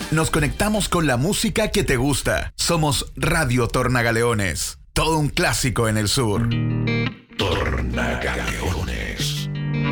Nos conectamos con la música que te gusta. Somos Radio Tornagaleones. Todo un clásico en el sur. Tornagaleones.